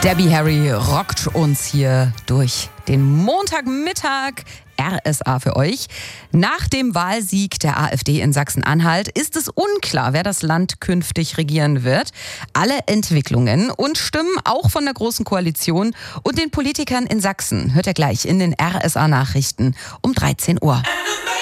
Debbie Harry rockt uns hier durch den Montagmittag. RSA für euch. Nach dem Wahlsieg der AfD in Sachsen-Anhalt ist es unklar, wer das Land künftig regieren wird. Alle Entwicklungen und Stimmen auch von der Großen Koalition und den Politikern in Sachsen hört ihr gleich in den RSA-Nachrichten um 13 Uhr.